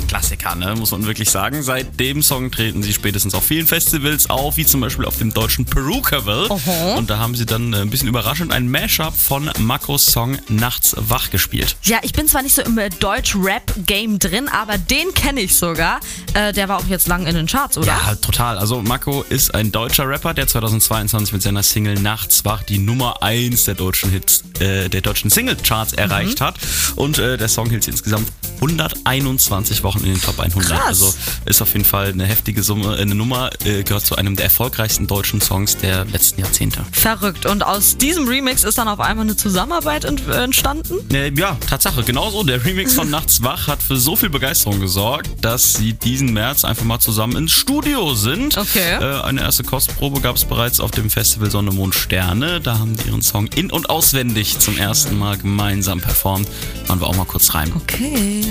Klassiker, ne? Muss man wirklich sagen. Seit dem Song treten sie spätestens auf vielen Festivals auf, wie zum Beispiel auf dem deutschen Perucaville. Und da haben sie dann ein bisschen überraschend ein Mashup von Makos Song Nachts wach gespielt. Ja, ich bin zwar nicht so im Deutsch-Rap-Game drin, aber den kenne ich sogar. Der war auch jetzt lang in den Charts, oder? Ja, total. Also Mako ist ein deutscher Rapper, der 2022 mit seiner Single Nachts wach die Nummer 1 der deutschen Single-Charts erreicht hat. Und der Song hielt insgesamt 121 Wochen in den Top 100. Krass. Also ist auf jeden Fall eine heftige Nummer, gehört zu einem der erfolgreichsten deutschen Songs der letzten Jahrzehnte. Verrückt. Und aus diesem Remix ist dann auf einmal eine Zusammenarbeit entstanden? Ja, Tatsache, genauso. Der Remix von Nachts wach hat für so viel Begeisterung gesorgt, dass sie diesen März einfach mal zusammen ins Studio sind. Okay. Eine erste Kostprobe gab es bereits auf dem Festival Sonne, Mond, Sterne. Da haben die ihren Song in- und auswendig zum ersten Mal gemeinsam performt. Hören wir auch mal kurz rein. Okay.